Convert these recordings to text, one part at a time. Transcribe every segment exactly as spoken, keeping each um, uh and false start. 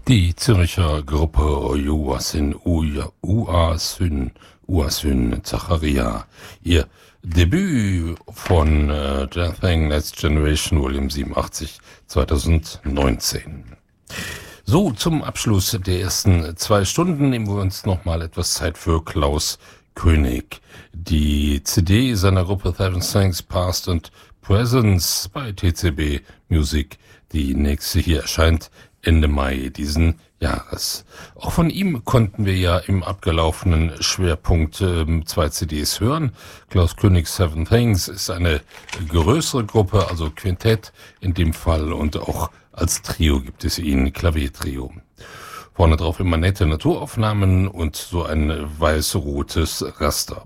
Die Zürcher Gruppe Uasin Uasin Uasin Zacharia. Ihr Debüt von äh, Death Thing Next Generation, Volume siebenundachtzig, zweitausendneunzehn. So, zum Abschluss der ersten zwei Stunden nehmen wir uns nochmal etwas Zeit für Klaus König. Die C D seiner Gruppe Seven Things Past and Presence bei T C B Music, die nächste hier erscheint Ende Mai diesen Jahres. Auch von ihm konnten wir ja im abgelaufenen Schwerpunkt äh, zwei C Ds hören. Klaus König Seven Things ist eine größere Gruppe, also Quintett in dem Fall, und auch als Trio gibt es ihn, Klaviertrio. Vorne drauf immer nette Naturaufnahmen und so ein weiß-rotes Raster,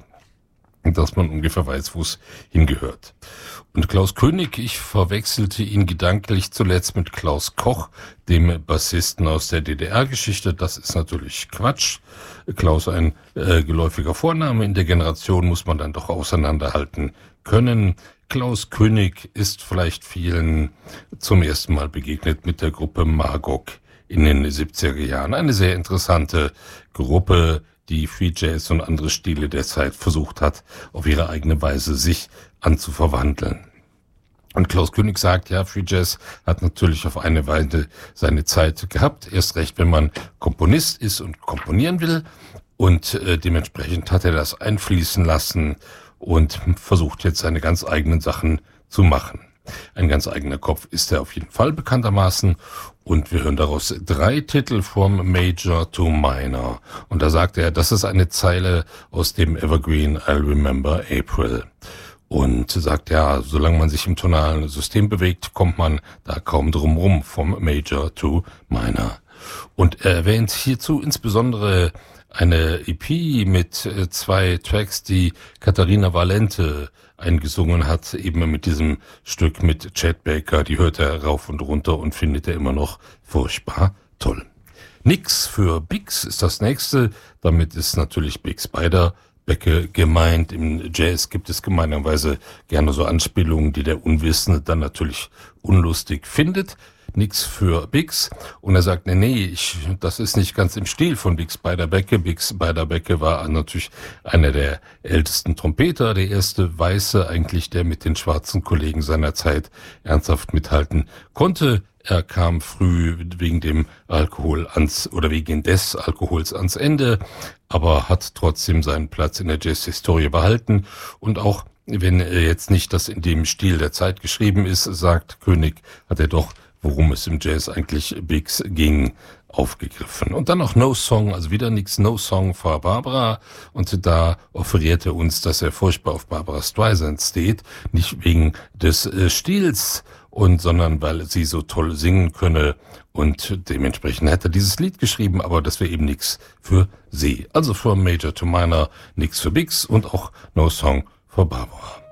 dass man ungefähr weiß, wo es hingehört. Und Klaus König, ich verwechselte ihn gedanklich zuletzt mit Klaus Koch, dem Bassisten aus der D D R-Geschichte. Das ist natürlich Quatsch. Klaus ein äh, geläufiger Vorname. In der Generation muss man dann doch auseinanderhalten können. Klaus König ist vielleicht vielen zum ersten Mal begegnet mit der Gruppe Magog in den siebziger Jahren. Eine sehr interessante Gruppe, die Free Jazz und andere Stile der Zeit versucht hat, auf ihre eigene Weise sich anzuverwandeln. Und Klaus König sagt, ja, Free Jazz hat natürlich auf eine Weise seine Zeit gehabt, erst recht, wenn man Komponist ist und komponieren will, und äh, dementsprechend hat er das einfließen lassen und versucht jetzt seine ganz eigenen Sachen zu machen. Ein ganz eigener Kopf ist er auf jeden Fall bekanntermaßen, und wir hören daraus drei Titel vom Major to Minor. Und da sagt er, das ist eine Zeile aus dem Evergreen I'll Remember April. Und sagt, ja, solange man sich im tonalen System bewegt, kommt man da kaum drum rum, vom Major to Minor. Und er erwähnt hierzu insbesondere eine E P mit äh, zwei Tracks, die Katharina Valente eingesungen hat, eben mit diesem Stück mit Chet Baker. Die hört er rauf und runter und findet er immer noch furchtbar toll. Nix für Bix ist das nächste. Damit ist natürlich Big Spider Becke gemeint. Im Jazz gibt es gemeinerweise gerne so Anspielungen, die der Unwissende dann natürlich unlustig findet. Nix für Bix. Und er sagt, nee, nee, ich, das ist nicht ganz im Stil von Big Spider Becke. Big Spider Becke war natürlich einer der ältesten Trompeter, der erste Weiße eigentlich, der mit den schwarzen Kollegen seiner Zeit ernsthaft mithalten konnte. Er kam früh wegen dem Alkohol ans, oder wegen des Alkohols ans Ende, aber hat trotzdem seinen Platz in der Jazz-Historie behalten. Und auch wenn er jetzt nicht das in dem Stil der Zeit geschrieben ist, sagt König, hat er doch, worum es im Jazz eigentlich Bix ging, aufgegriffen. Und dann noch No Song, also wieder nix, No Song für Barbara. Und da offeriert er uns, dass er furchtbar auf Barbara Streisand steht, nicht wegen des äh, Stils, und sondern weil sie so toll singen könne. Und dementsprechend hat er dieses Lied geschrieben, aber das wäre eben nix für sie. Also from Major to Minor, nix für Bix und auch No Song für Barbara.